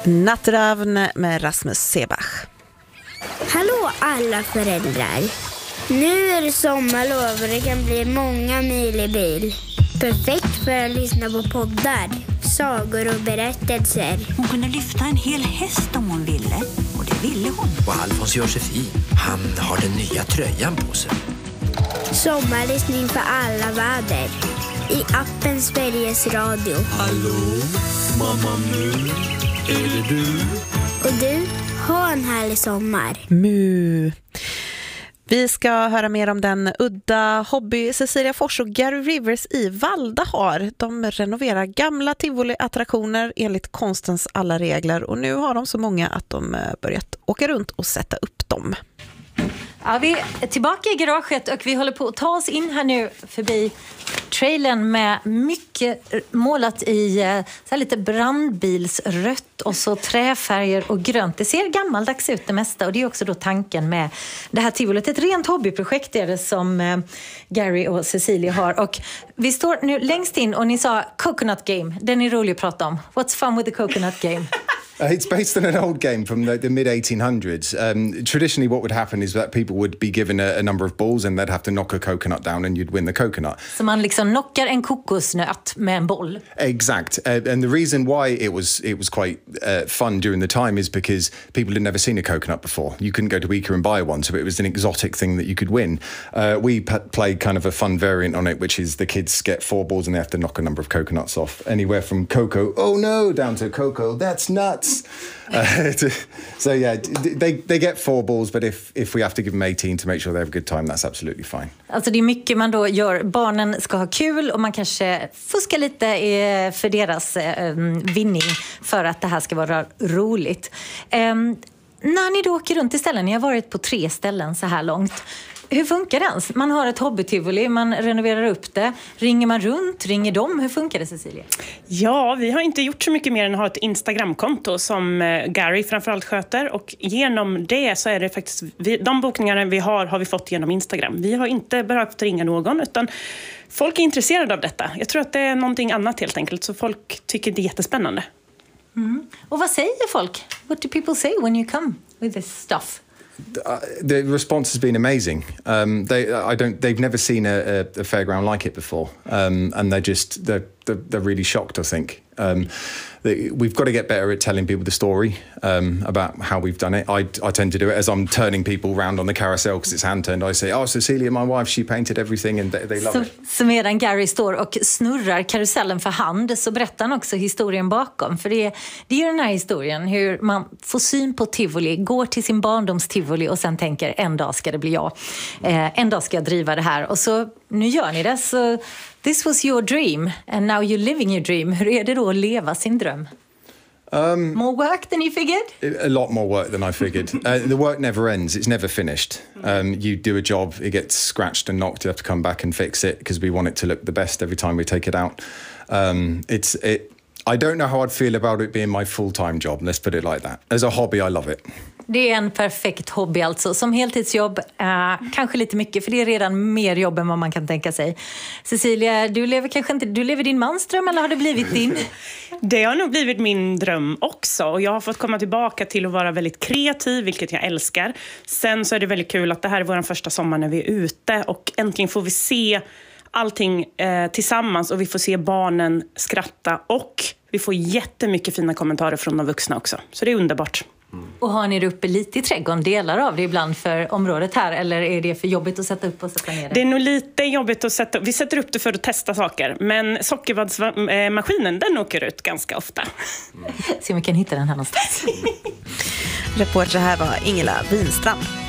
Natteravn med Rasmus Sebach. Hallå alla föräldrar. Nu är det sommarlov och det kan bli många mil i bil. Perfekt för att lyssna på poddar, sagor och berättelser. Hon kunde lyfta en hel häst om hon ville. Och det ville hon. Och Alfons Josefin, han har den nya tröjan på sig. Sommarlyssning för alla väder. I appen Sveriges Radio. Hallå, mamma Mu, är det du? Och du, ha en härlig sommar. Mu. Vi ska höra mer om den udda hobby Cecilia Fors och Gary Rivers i Valda har. De renoverar gamla tivoli-attraktioner enligt konstens alla regler och nu har de så många att de börjat åka runt och sätta upp dem. Ja, vi är tillbaka i garaget och vi håller på att ta oss in här nu förbi trailern med mycket målat i så här lite brandbilsrött och så träfärger och grönt. Det ser gammaldags ut det mesta och det är också då tanken med det här tivolet. Ett rent hobbyprojekt är det som Gary och Cecilia har och vi står nu längst in och ni sa Coconut Game. Den är rolig att prata om. What's fun with the Coconut Game? It's based on an old game from the mid-1800s. Traditionally what would happen is that people would be given a number of balls and they'd have to knock a coconut down and you'd win the coconut. Så man liksom knockar en kokosnöt med en boll. Exact. And the reason why it was quite fun during the time is because people had never seen a coconut before. You couldn't go to Ica and buy one, so it was an exotic thing that you could win. We played kind of a fun variant on it, which is the kids get 4 balls and they have to knock a number of coconuts off. Anywhere from Coco, oh no, down to Coco, that's nuts. So yeah, they get 4 balls, but if we have to give them 18 to make sure they have a good time, that's absolutely fine. Alltså det är mycket man då gör. Barnen ska ha kul och man kanske fuskar lite för deras vinning för att det här ska vara roligt. När ni då åker runt i ställen, ni har varit på 3 ställen så här långt. Hur funkar det? Man har ett hobbytivoli, man renoverar upp det. Ringer man runt? Ringer de? Hur funkar det, Cecilia? Ja, vi har inte gjort så mycket mer än att ha ett Instagramkonto som Gary framförallt sköter. Och genom det så är det faktiskt, de bokningarna vi har vi fått genom Instagram. Vi har inte behövt ringa någon utan folk är intresserade av detta. Jag tror att det är någonting annat helt enkelt, så folk tycker det är jättespännande. Mm. Och vad säger folk? What do people say when you come with this stuff? The response has been amazing. They've never seen a fairground like it before, and they're really shocked, I think. We've got to get better at telling people the story about how we've done it. I tend to do it as I'm turning people around on the carousel because it's hand turned. I say, "Oh, Cecilia, my wife, she painted everything," and they love it. Så medan Gary står och snurrar karusellen för hand så berättar han också historien bakom. För det är ju den här historien hur man får syn på tivoli, går till sin barndomstivoli och sen tänker en dag ska det bli jag. En dag ska jag driva det här. Och så nu gör ni det, så this was your dream and now you're living your dream. Hur är det då att leva sin dröm? More work than you figured? A lot more work than I figured. The work never ends. It's never finished. You do a job, it gets scratched and knocked. You have to come back and fix it because we want it to look the best every time we take it out. I don't know how I'd feel about it being my full-time job. Let's put it like that. As a hobby, I love it. Det är en perfekt hobby alltså. Som heltidsjobb, kanske lite mycket, för det är redan mer jobb än vad man kan tänka sig. Cecilia, du lever din mans dröm, eller har det blivit din? Det har nog blivit min dröm också. Och jag har fått komma tillbaka till att vara väldigt kreativ, vilket jag älskar. Sen så är det väldigt kul att det här är vår första sommar när vi är ute. Och äntligen får vi se allting tillsammans och vi får se barnen skratta. Och vi får jättemycket fina kommentarer från de vuxna också. Så det är underbart. Och har ni det uppe lite i trädgården, delar av det ibland för området här, eller är det för jobbigt att sätta upp och sätta ner det? Det är nog lite jobbigt att sätta upp. Vi sätter upp det för att testa saker, men sockervaddsmaskinen, den åker ut ganska ofta. Se om vi kan hitta den här någonstans. Reporter här var Ingela Winstrand.